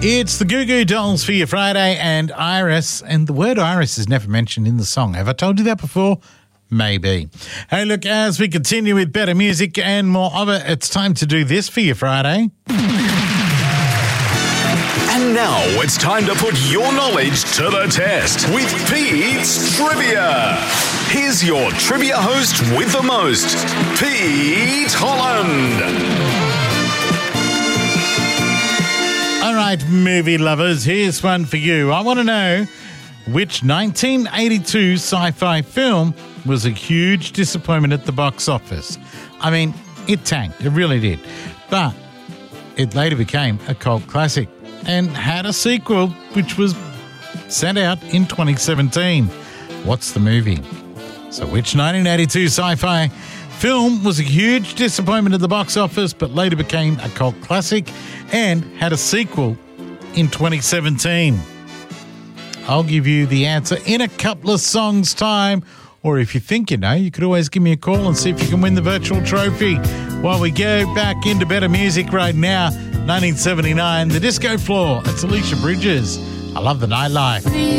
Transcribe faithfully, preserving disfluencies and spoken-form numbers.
It's the Goo Goo Dolls for your Friday, and Iris, and the word Iris is never mentioned in the song. Have I told you that before? Maybe. Hey, look, as we continue with better music and more of it, it's time to do this for your Friday. And now it's time to put your knowledge to the test with Pete's Trivia. Here's your trivia host with the most, Pete Holland. All right, movie lovers, here's one for you. I want to know which nineteen eighty-two sci-fi film was a huge disappointment at the box office. I mean, it tanked, it really did. But it later became a cult classic and had a sequel which was sent out in twenty seventeen. What's the movie? So which nineteen eighty-two sci-fi film was a huge disappointment at the box office but later became a cult classic and had a sequel in twenty seventeen? I'll give you the answer in a couple of songs' time, or if you think you know, you could always give me a call and see if you can win the virtual trophy. While we go back into better music right now, nineteen seventy-nine, The Disco Floor. It's Alicia Bridges. I love the nightlife.